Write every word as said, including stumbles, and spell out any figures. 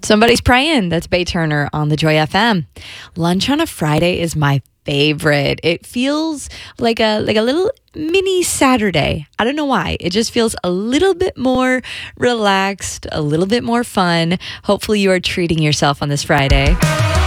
Somebody's praying. That's Bay Turner on the Joy F M. Lunch on a Friday is my favorite. It feels like a like a little mini Saturday. I don't know why. It just feels a little bit more relaxed, a little bit more fun. Hopefully you are treating yourself on this Friday.